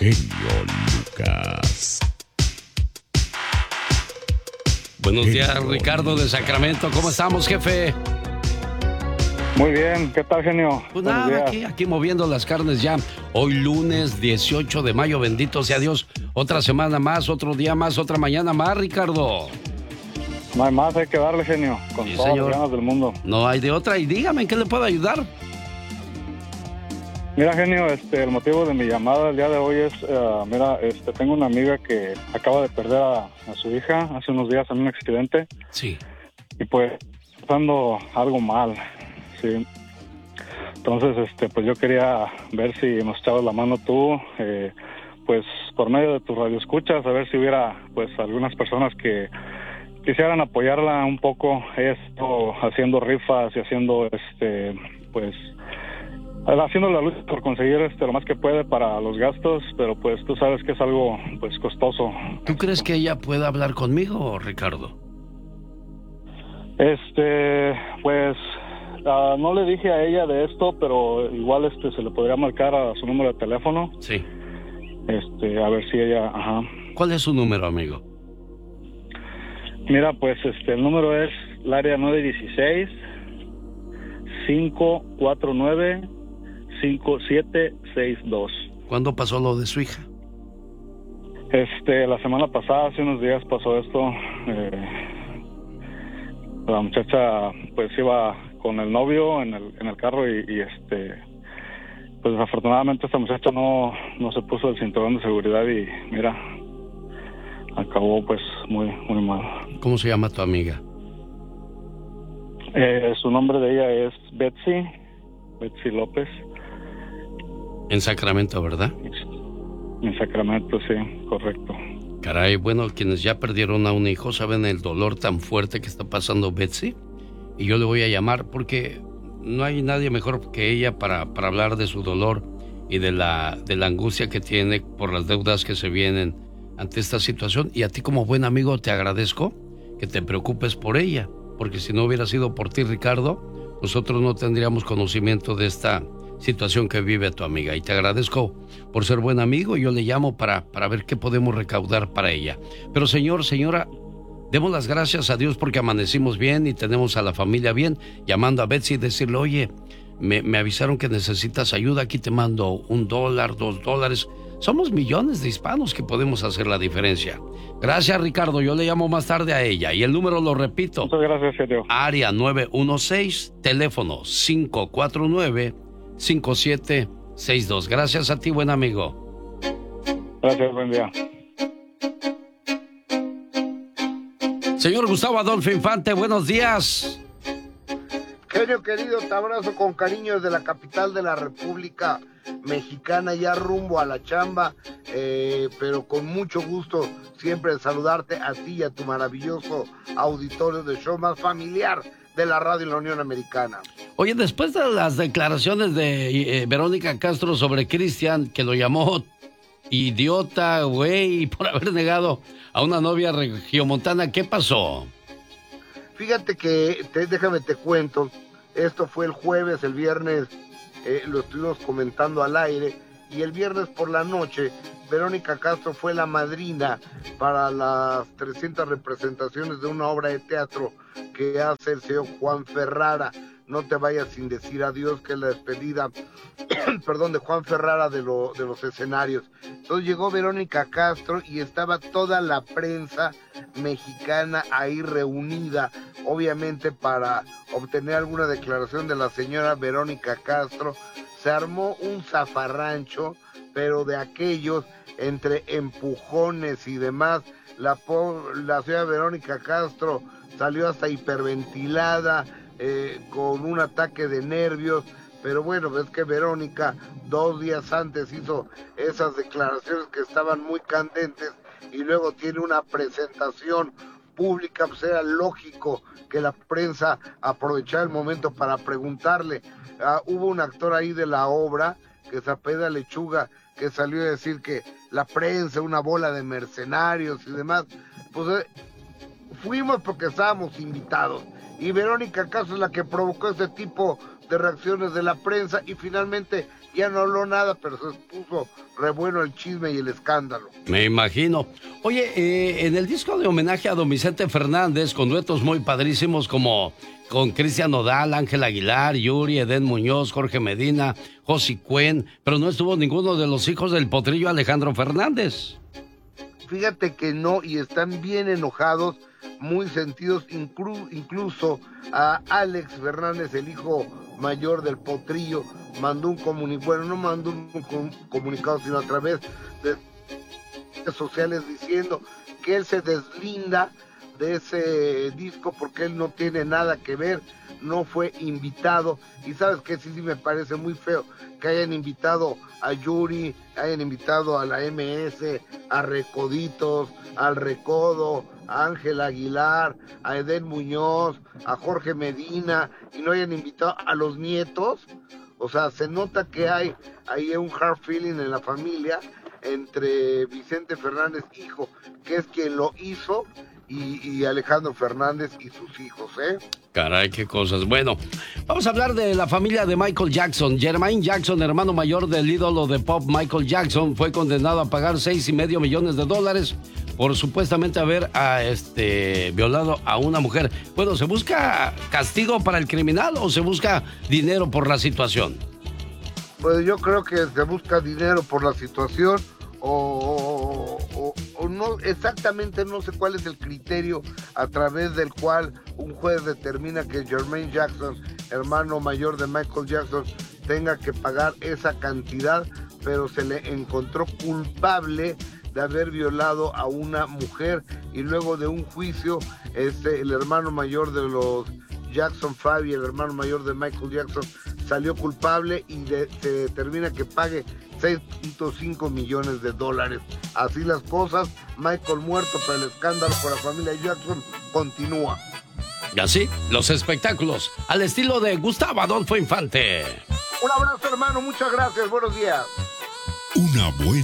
genio Lucas. Buenos días, Ricardo de Sacramento. ¿Cómo estamos, jefe? Muy bien, ¿qué tal, genio? Pues nada, aquí moviendo las carnes ya. Hoy lunes 18 de mayo, bendito sea Dios. Otra semana más, otro día más, otra mañana más, Ricardo. No hay más, hay que darle, genio, con Sí, todas señor. las ganas del mundo. No hay de otra. Y dígame, ¿en qué le puedo ayudar? Mira, genio, el motivo de mi llamada el día de hoy es, tengo una amiga que acaba de perder a su hija hace unos días en un accidente. Sí. Y pues, pasando algo mal, sí. Entonces, pues yo quería ver si nos echabas la mano tú, pues por medio de tus radioescuchas, a ver si hubiera, pues, algunas personas que quisieran apoyarla un poco, haciendo rifas y haciendo, pues, haciendo la lucha por conseguir lo más que puede para los gastos, pero pues tú sabes que es algo, pues, costoso. ¿Tú crees que ella pueda hablar conmigo, Ricardo? Pues, no le dije a ella de esto, pero igual se le podría marcar a su número de teléfono. Sí. A ver si ella, ajá. ¿Cuál es su número, amigo? Mira, pues, el número es el área 916-549-5762. ¿Cuándo pasó lo de su hija? La semana pasada, hace unos días pasó esto. La muchacha, pues, iba con el novio en el carro y pues desafortunadamente esta muchacha no se puso el cinturón de seguridad y mira, acabó pues muy muy mal. ¿Cómo se llama tu amiga? Su nombre de ella es Betsy López. En Sacramento, ¿verdad? En Sacramento, sí, correcto. Caray, bueno, quienes ya perdieron a un hijo saben el dolor tan fuerte que está pasando Betsy. Y yo le voy a llamar porque no hay nadie mejor que ella para hablar de su dolor y de la angustia que tiene por las deudas que se vienen ante esta situación. Y a ti, como buen amigo, te agradezco que te preocupes por ella, porque si no hubiera sido por ti, Ricardo, nosotros no tendríamos conocimiento de esta situación que vive tu amiga. Y te agradezco por ser buen amigo. Yo le llamo para ver qué podemos recaudar para ella. Pero señora, demos las gracias a Dios porque amanecimos bien y tenemos a la familia bien. Llamando a Betsy y decirle, oye, me avisaron que necesitas ayuda, aquí te mando $1, $2. Somos millones de hispanos que podemos hacer la diferencia. Gracias, Ricardo, yo le llamo más tarde a ella. Y el número lo repito. Muchas gracias, señor. Área 916, teléfono 549-5762. Gracias a ti, buen amigo. Gracias, buen día. Señor Gustavo Adolfo Infante, buenos días. Genio querido, te abrazo con cariño desde la capital de la República Mexicana, ya rumbo a la chamba, pero con mucho gusto siempre de saludarte a ti y a tu maravilloso auditorio de show más familiar de la radio en la Unión Americana. Oye, después de las declaraciones de Verónica Castro sobre Cristian, que lo llamó idiota, güey, por haber negado a una novia regiomontana, ¿qué pasó? Fíjate que, déjame te cuento, esto fue el jueves, el viernes lo estuvimos comentando al aire, y el viernes por la noche, Verónica Castro fue la madrina para las 300 representaciones de una obra de teatro que hace el señor Juan Ferrara. No te vayas sin decir adiós, que es la despedida, perdón, de Juan Ferrara de los escenarios. Entonces llegó Verónica Castro y estaba toda la prensa mexicana ahí reunida, obviamente para obtener alguna declaración de la señora Verónica Castro. Se armó un zafarrancho, pero de aquellos, entre empujones y demás. La señora Verónica Castro salió hasta hiperventilada, con un ataque de nervios, pero bueno, es que Verónica 2 días antes hizo esas declaraciones que estaban muy candentes y luego tiene una presentación pública, pues era lógico que la prensa aprovechara el momento para preguntarle. Hubo un actor ahí de la obra, que se apellida Lechuga, que salió a decir que la prensa, una bola de mercenarios y demás. Pues fuimos porque estábamos invitados. Y Verónica Castro es la que provocó ese tipo de reacciones de la prensa y finalmente ya no habló nada, pero se puso re bueno el chisme y el escándalo. Me imagino. Oye, en el disco de homenaje a don Vicente Fernández, con duetos muy padrísimos como con Cristian Nodal, Ángel Aguilar, Yuri, Edén Muñoz, Jorge Medina, Josi Cuen, pero no estuvo ninguno de los hijos del potrillo Alejandro Fernández. Fíjate que no, y están bien enojados, muy sentidos, incluso a Alex Fernández, el hijo mayor del potrillo, mandó un comunicado, bueno, no mandó un comunicado, sino a través de redes sociales diciendo que él se deslinda de ese disco porque él no tiene nada que ver, no fue invitado. Y sabes que sí me parece muy feo que hayan invitado a Yuri, hayan invitado a la MS, a Recoditos, al Recodo, a Ángel Aguilar, a Edén Muñoz, a Jorge Medina, y no hayan invitado a los nietos. O sea, se nota que hay ahí un hard feeling en la familia entre Vicente Fernández, hijo, que es quien lo hizo, y Alejandro Fernández y sus hijos, ¿eh? Caray, qué cosas. Bueno, vamos a hablar de la familia de Michael Jackson. Jermaine Jackson, hermano mayor del ídolo de pop Michael Jackson, fue condenado a pagar $6.5 millones por supuestamente haber violado a una mujer. Bueno, ¿se busca castigo para el criminal o se busca dinero por la situación? Pues yo creo que se busca dinero por la situación o no, exactamente no sé cuál es el criterio a través del cual un juez determina que Jermaine Jackson, hermano mayor de Michael Jackson, tenga que pagar esa cantidad, pero se le encontró culpable de haber violado a una mujer y luego de un juicio, el hermano mayor de los Jackson 5 y el hermano mayor de Michael Jackson salió culpable y se determina que pague $6.5 millones. Así las cosas, Michael muerto, pero el escándalo por la familia Jackson continúa. Y así, los espectáculos, al estilo de Gustavo Adolfo Infante. Un abrazo, hermano, muchas gracias, buenos días. Una buena